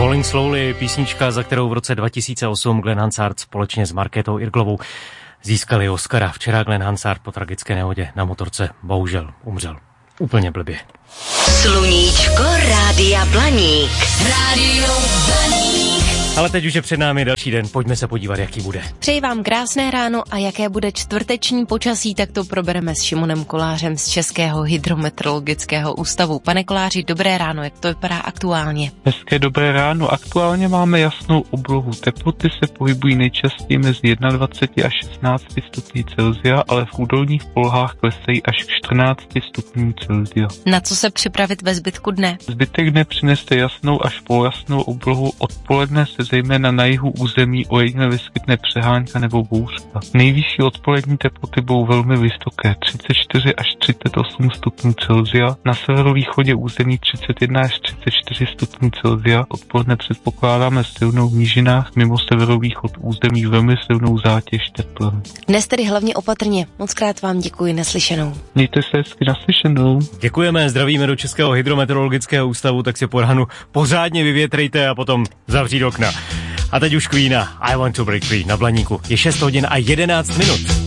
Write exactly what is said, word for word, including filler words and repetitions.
Falling Slowly, písnička, za kterou v roce dva tisíce osm Glenn Hansard společně s Markétou Irglovou získali Oscara. Včera Glenn Hansard po tragické nehodě na motorce bohužel umřel. Úplně blbě. Sluníčko Rádia Blaník. Rádio Blaník. Ale teď už je před námi další den, pojďme se podívat, jaký bude. Přeji vám krásné ráno a jaké bude čtvrteční počasí, tak to probereme s Šimonem Kolářem z Českého hydrometeorologického ústavu. Pane Koláři, dobré ráno, jak to vypadá aktuálně? Hezké dobré ráno, aktuálně máme jasnou oblohu. Teploty se pohybují nejčastěji mezi dvacet jedna až šestnáct stupňů Celsia, ale v údolních polohách klesají až k čtrnáct stupňů Celsia. Na co se připravit ve zbytku dne? Zbytek dne přineste jasnou až polojasnou oblohu, odpoledne se zejména na jihu území ojediněle vyskytne přehánka nebo bouřka. Nejvyšší odpolední teploty budou velmi vysoké, třicet čtyři až třicet osm stupňů Celsia, na severovýchodě území třicet jedna až třicet čtyři stupňů Celsia, odpoledne předpokládáme silnou v nížinách, mimo severovýchod území velmi silnou zátěž teplem. Dnes tedy hlavně opatrně, moc krát vám děkuji, naslyšenou. Mějte se hezky, naslyšenou. Děkujeme, zdravíme do Českého hydrometeorologického ústavu, tak si po ránu pořádně vyvětrejte a potom zavřít okna. A teď už Queena, I Want to Break Free na Blaníku. Je šest hodin a jedenáct minut.